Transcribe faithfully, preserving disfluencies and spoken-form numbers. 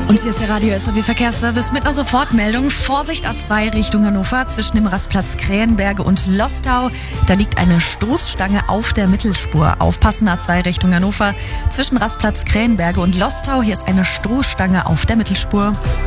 Und hier ist der Radio S R W Verkehrsservice mit einer Sofortmeldung. Vorsicht A zwei Richtung Hannover zwischen dem Rastplatz Krähenberge und Lostau. Da liegt eine Stoßstange auf der Mittelspur. Aufpassen A zwei Richtung Hannover zwischen Rastplatz Krähenberge und Lostau. Hier ist eine Stoßstange auf der Mittelspur.